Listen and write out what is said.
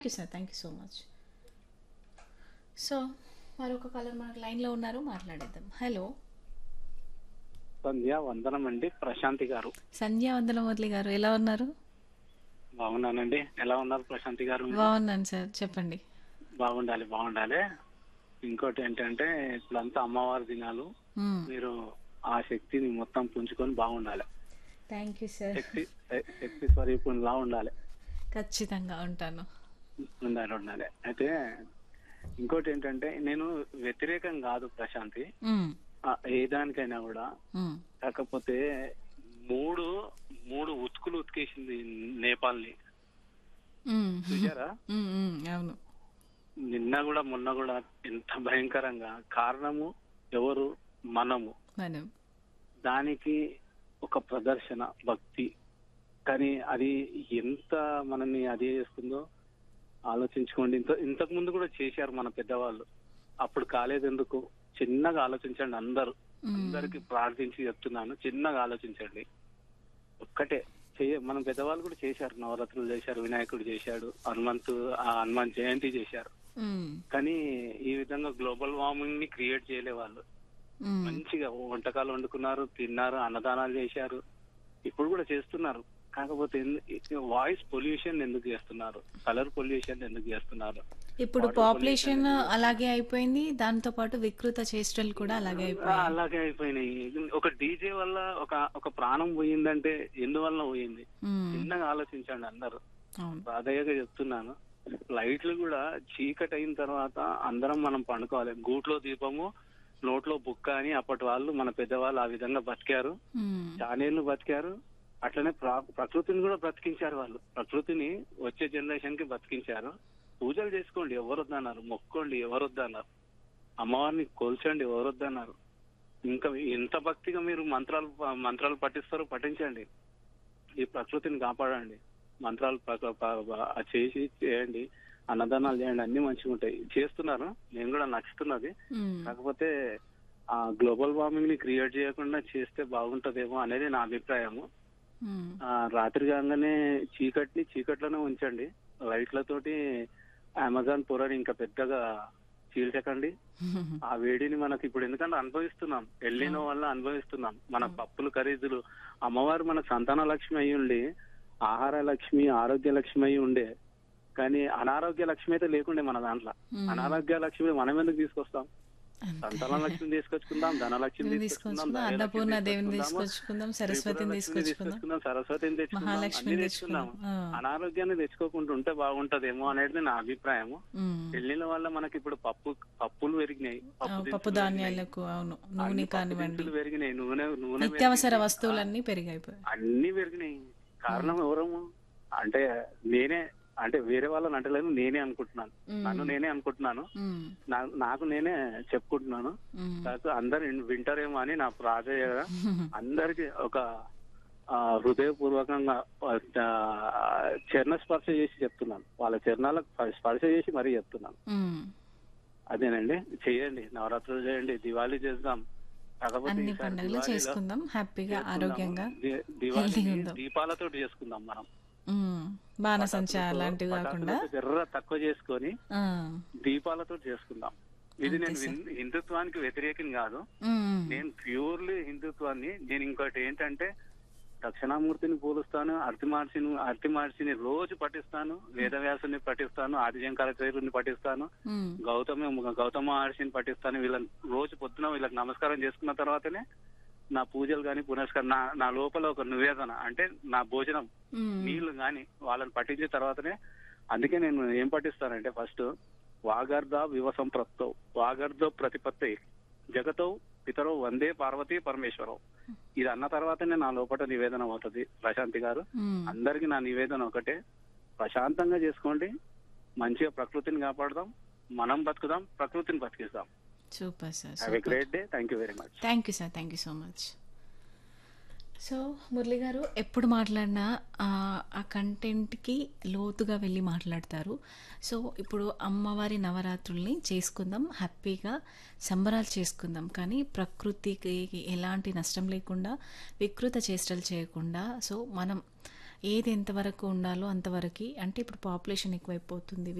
You sir. Thank you so much. So మరొక caller మనకు లైన్లో ఉన్నారు, మాట్లాడేద్దాం. హలో. సంధ్య వందనం అండి. ప్రశాంతి గారు సంధ్యావందన మురళి గారు ఎలా ఉన్నారు? బాగున్నానండి. ఎలా ఉన్నారు ప్రశాంతి గారు? మీరు బాగున్నాను సార్, చెప్పండి. బాగుండాలి బాగుండాలి. ఇంకోటి ఏంటంటే ఇప్పుడంతా అమ్మవారి దినాలు. మీరు ఆ శక్తిని మొత్తం పుంజుకొని బాగుండాలి. Thank you sir. శక్తి స్వరూపంలా ఉండాలి. ఖచ్చితంగా ఉంటాను. ఉండాలి. అయితే ఇంకోటి ఏంటంటే నేను వ్యతిరేకం కాదు ప్రశాంతి, మ్మ్. ఏ దానికైనా కూడా. మ్మ్. కాకపోతే మూడు మూడు ఉతుకులు ఉతికేసింది నేపాల్ని. మ్మ్. చూసారా? అవును. నిన్న కూడా మొన్న కూడా ఎంత భయంకరంగా. కారణము ఎవరు? మనము. మనం దానికి ఒక ప్రదర్శన భక్తి, కానీ అది ఎంత మనల్ని అదే చేస్తుందో ఆలోచించుకోండి. ఇంతకు ముందు కూడా చేశారు మన పెద్దవాళ్ళు, అప్పుడు కాలేదు ఎందుకు? చిన్నగా ఆలోచించండి. అందరికి ప్రార్థించి చెప్తున్నాను, చిన్నగా ఆలోచించండి. ఒక్కటే మన పెద్దవాళ్ళు కూడా చేశారు. నవరాత్రులు చేశారు, వినాయకుడు చేశాడు, హనుమాన్ జయంతి చేశారు. కానీ ఈ విధంగా గ్లోబల్ వార్మింగ్ ని క్రియేట్ చేయలే వాళ్ళు. మంచిగా వంటకాలు వండుకున్నారు, తిన్నారు, అన్నదానాలు చేశారు. ఇప్పుడు కూడా చేస్తున్నారు. కాకపోతే వాయిస్ పొల్యూషన్ ఎందుకు చేస్తున్నారు? కలర్ పొల్యూషన్ ఎందుకు చేస్తున్నారు? ఇప్పుడు పాపులేషన్ అలాగే అయిపోయింది, దాంతో పాటు వికృత చేష్టలు కూడా అలాగే అయిపోయినాయి. ఒక డీజే వల్ల ఒక ప్రాణం పోయిందంటే ఎందువల్ల పోయింది? చిన్నగా ఆలోచించండి అందరూ. బాధగా చెప్తున్నాను. లైట్లు కూడా చీకటి అయిన తర్వాత అందరం మనం పండుకోవాలి. గూట్లో దీపము నోట్లో బుక్క అని అప్పటి వాళ్ళు మన పెద్దవాళ్ళు ఆ విధంగా బతికారు. చానేళ్లు బతికారు. అట్లనే ప్రకృతిని కూడా బ్రతికించారు వాళ్ళు. ప్రకృతిని వచ్చే జనరేషన్ కి బ్రతికించారు. పూజలు చేసుకోండి, ఎవరు వద్దన్నారు. మొక్కోండి, ఎవరు వద్దన్నారు. అమ్మవారిని కొల్చండి, ఎవరు వద్దన్నారు. ఇంకా ఎంత భక్తిగా మీరు మంత్రాలు పఠిస్తారో పఠించండి. ఈ ప్రకృతిని కాపాడండి. మంత్రాలు చేయండి, అన్నదానాలు చేయండి, అన్ని మంచిగా ఉంటాయి. చేస్తున్నారు, నేను కూడా నచ్చుతున్నది. కాకపోతే ఆ గ్లోబల్ వార్మింగ్ ని క్రియేట్ చేయకుండా చేస్తే బాగుంటదేమో అనేది నా అభిప్రాయము. రాత్రి కాగానే చీకట్లోనే ఉంచండి. లైట్లతోటి అమెజాన్ పొరని ఇంకా పెద్దగా చీల్చకండి. ఆ వేడిని మనకి ఇప్పుడు ఎందుకంటే అనుభవిస్తున్నాం, ఎల్లినో వల్ల అనుభవిస్తున్నాం. మన పప్పులు ఖరీదులు, అమ్మవారు మన సంతాన లక్ష్మి అయి ఉండి, ఆహార లక్ష్మి, ఆరోగ్య లక్ష్మి అయి ఉండే. కానీ అనారోగ్య లక్ష్మి అయితే లేకుండే మన దాంట్లో. అనారోగ్య లక్ష్మి మనం ఎందుకు తీసుకొస్తాం? సంతాన లక్ష్మిని తీసుకొచ్చుకుందాం, ధనలక్ష్మిని తీసుకొచ్చుకుందాం, అన్నపూర్ణ దేవిని తీసుకొచ్చుకుందాం, సరస్వతిని తీసుకొచ్చుకుందాం, సరస్వతిని తెచ్చుకుందాం, మహాలక్ష్మిని అన్ని తెచ్చుకుందాం. అనారోగ్యాన్ని తెచ్చుకోకుండా ఉంటే బాగుంటదేమో అనేది నా అభిప్రాయము. పెళ్లిల వల్ల మనకి ఇప్పుడు పప్పులు పెరిగినాయి, పప్పు ధాన్యాలకు, అవును, నూనె కానివ్వండి, పెరిగినాయి, నూనె నిత్యావసర వస్తువులన్నీ పెరిగాయిపోయాయి. అన్ని పెరిగినాయి. కారణం ఎవరము అంటే వేరే వాళ్ళని అంటలేదు, నేనే అనుకుంటున్నాను. నేనే అనుకుంటున్నాను, నాకు నేనే చెప్పుకుంటున్నాను. కాకపోతే అందరు వింటారేమో అని నా ప్రార్థన. అందరికి ఒక హృదయపూర్వకంగా చరణ స్పర్శ చేసి చెప్తున్నాను. వాళ్ళ చరణాలకు స్పర్శ చేసి మరీ చెప్తున్నాను. అదేనండి, చేయండి, నవరాత్రులు చేయండి, దివాళీ చేద్దాం. అన్ని పండుగలు చేసుకుందాం, హ్యాపీగా ఆరోగ్యంగా దివాళీ దీపాలతో చేసుకుందాం. మనం బాణసంచా అలాంటివి కాకుండా తక్కువ చేసుకొని దీపాలతో చేసుకుందాం. ఇది నేను హిందుత్వానికి వ్యతిరేకం కాదు, నేను ప్యూర్లీ హిందుత్వాన్ని. నేను ఇంకోటి ఏంటంటే దక్షిణామూర్తిని పూలుస్తాను, అర్తి మహర్షిని రోజు పఠిస్తాను, వేదవ్యాసుని పఠిస్తాను, ఆదిశంకరాచార్యుని పఠిస్తాను, గౌతమ మహర్షిని పఠిస్తాను. వీళ్ళని రోజు పొద్దున వీళ్ళకి నమస్కారం చేసుకున్న తర్వాతనే నా పూజలు గాని పునస్కారం, నా లోపల ఒక నివేదన అంటే నా భోజనం, నీళ్లు గాని వాళ్ళని పఠించిన తర్వాతనే. అందుకే నేను ఏం పఠిస్తానంటే ఫస్ట్ వాగర్ధ వివ సంప్రప్తో వాగర్ధ ప్రతిపత్తి జగతో పితరో వందే పార్వతీ పరమేశ్వరం. ఇది అన్న తర్వాతనే నా లోపల నివేదన అవుతుంది. ప్రశాంతి గారు, అందరికి నా నివేదన ఒకటే, ప్రశాంతంగా చేసుకోండి, మంచిగా ప్రకృతిని కాపాడదాం, మనం బతుకుదాం, ప్రకృతిని బతికిస్తాం. Super sir. Have a great day. Thank you very much. Thank you sir. Thank you so much. So Murali గారు ఎప్పుడు మాట్లాడినా ఆ కంటెంట్కి లోతుగా వెళ్ళి మాట్లాడతారు. సో ఇప్పుడు అమ్మవారి నవరాత్రుల్ని చేసుకుందాం, హ్యాపీగా సంబరాలు చేసుకుందాం, కానీ ప్రకృతికి ఎలాంటి నష్టం లేకుండా, వికృత చేష్టలు చేయకుండా. సో మనం ఏది ఎంతవరకు ఉండాలో అంతవరకు, అంటే ఇప్పుడు పాపులేషన్ ఎక్కువైపోతుంది,